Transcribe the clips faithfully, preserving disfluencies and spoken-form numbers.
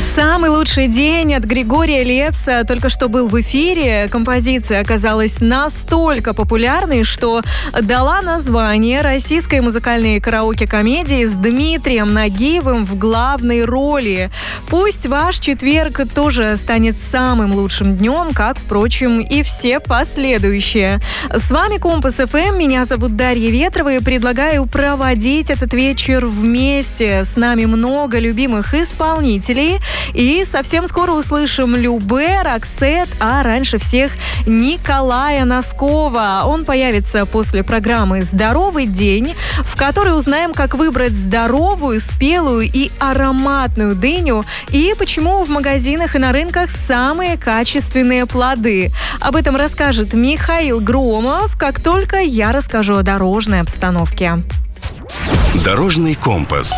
Самый лучший день от Григория Лепса только что был в эфире. Композиция оказалась настолько популярной, что дала название российской музыкальной караоке-комедии с Дмитрием Нагиевым в главной роли. Пусть ваш четверг тоже станет самым лучшим днем, как, впрочем, и все последующие. С вами Компас эф эм, меня зовут Дарья Ветрова, и предлагаю проводить этот вечер вместе. С нами много любимых исполнителей. И совсем скоро услышим Любэ, Роксет, а раньше всех Николая Носкова. Он появится после программы «Здоровый день», в которой узнаем, как выбрать здоровую, спелую и ароматную дыню и почему в магазинах и на рынках самые качественные плоды. Об этом расскажет Михаил Громов, как только я расскажу о дорожной обстановке. Дорожный компас.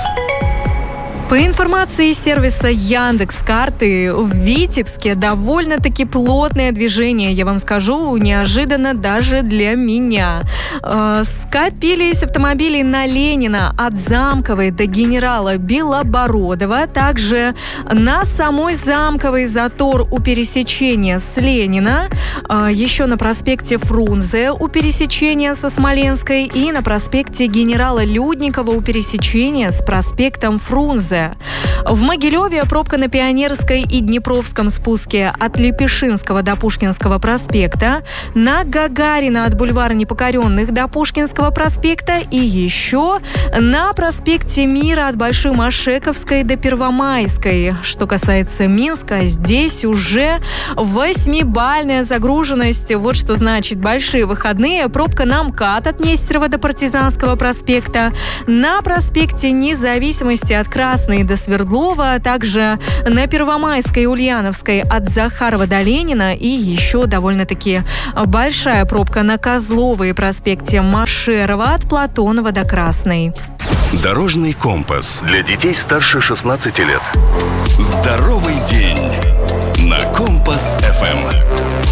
По информации сервиса Яндекс.Карты, в Витебске довольно-таки плотное движение, я вам скажу, неожиданно даже для меня. Э, скопились автомобили на Ленина от Замковой до генерала Белобородова. Также на самой Замковой затор у пересечения с Ленина. Э, еще на проспекте Фрунзе у пересечения со Смоленской. И на проспекте генерала Людникова у пересечения с проспектом Фрунзе. В Могилеве пробка на Пионерской и Днепровском спуске от Лепешинского до Пушкинского проспекта, на Гагарина от бульвара Непокоренных до Пушкинского проспекта и еще на проспекте Мира от Большой Машековской до Первомайской. Что касается Минска, здесь уже восьмибалльная загруженность. Вот что значит большие выходные. Пробка на МКАД от Нестерова до Партизанского проспекта, на проспекте Независимости от Красной до Свердлова, а также на Первомайской и Ульяновской от Захарова до Ленина и еще довольно-таки большая пробка на Козловой проспекте Машерова от Платонова до Красной. Дорожный компас для детей старше шестнадцати лет. Здоровый день на Компас эф эм.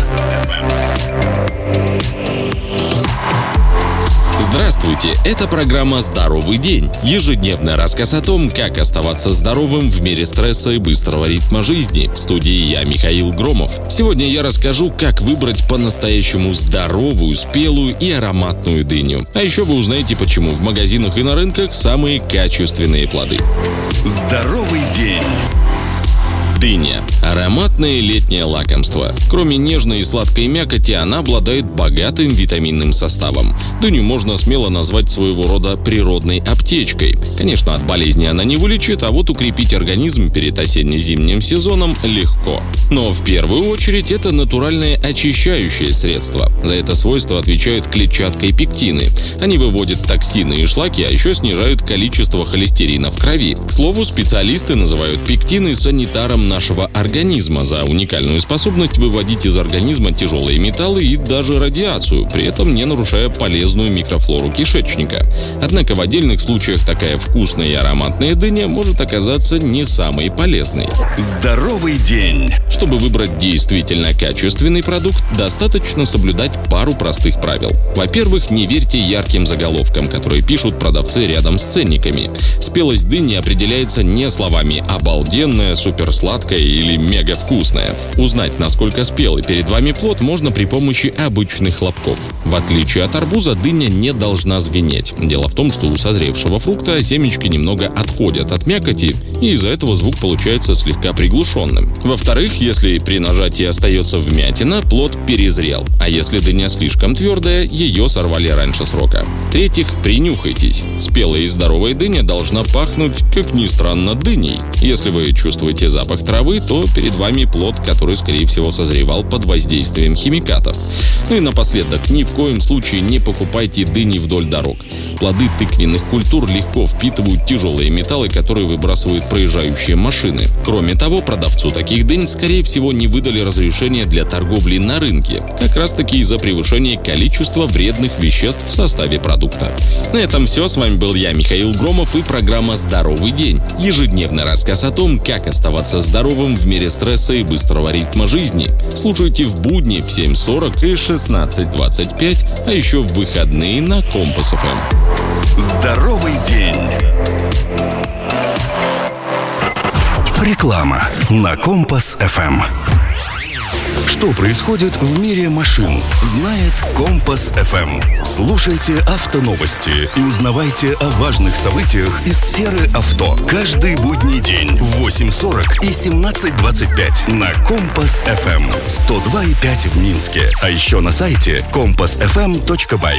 Здравствуйте, это программа «Здоровый день». Ежедневный рассказ о том, как оставаться здоровым в мире стресса и быстрого ритма жизни. В студии я, Михаил Громов. Сегодня я расскажу, как выбрать по-настоящему здоровую, спелую и ароматную дыню. А еще вы узнаете, почему в магазинах и на рынках самые качественные плоды. Здоровый день. Дыня – ароматное летнее лакомство. Кроме нежной и сладкой мякоти, она обладает богатым витаминным составом. Дыню можно смело назвать своего рода природной аптечкой. Конечно, от болезни она не вылечит, а вот укрепить организм перед осенне-зимним сезоном легко. Но в первую очередь это натуральное очищающее средство. За это свойство отвечают клетчатка и пектины. Они выводят токсины и шлаки, а еще снижают количество холестерина в крови. К слову, специалисты называют пектины санитаром нашего организма за уникальную способность выводить из организма тяжелые металлы и даже радиацию, при этом не нарушая полезную микрофлору кишечника. Однако в отдельных случаях такая вкусная и ароматная дыня может оказаться не самой полезной. Здоровый день. Чтобы выбрать действительно качественный продукт, достаточно соблюдать пару простых правил. Во-первых, не верьте ярким заголовкам, которые пишут продавцы рядом с ценниками. Спелость дыни определяется не словами «обалденная», «суперсладкая» или «мега вкусная». Узнать, насколько спелый перед вами плод, можно при помощи обычных хлопков. В отличие от арбуза, дыня не должна звенеть. Дело в том, что у созревшего фрукта семечки немного отходят от мякоти, и из-за этого звук получается слегка приглушенным. Во-вторых, если при нажатии остается вмятина, плод перезрел. А если дыня слишком твердая, ее сорвали раньше срока. В-третьих, принюхайтесь. Спелая и здоровая дыня должна пахнуть, как ни странно, дыней. Если вы чувствуете запах травы, то перед вами плод, который, скорее всего, созревал под воздействием химикатов. Ну и напоследок, ни в коем случае не покупайте дыни вдоль дорог. Плоды тыквенных культур легко впитывают тяжелые металлы, которые выбрасывают проезжающие машины. Кроме того, продавцу таких дынь, скорее всего, не выдали разрешение для торговли на рынке, как раз таки из-за превышения количества вредных веществ в составе продукта. На этом все. С вами был я, Михаил Громов, и программа «Здоровый день». Ежедневный рассказ о том, как оставаться здоровым в мире стресса и быстрого ритма жизни. Слушайте в будни в семь сорок и шестнадцать двадцать пять, а еще в выходные на Компас эф эм. Здоровый день. Реклама на Компас эф эм. Что происходит в мире машин, знает Компас эф эм. Слушайте автоновости и узнавайте о важных событиях из сферы авто. Каждый будний день в восемь сорок и семнадцать двадцать пять на Компас эф эм. сто два и пять в Минске. А еще на сайте компас эф эм точка бай.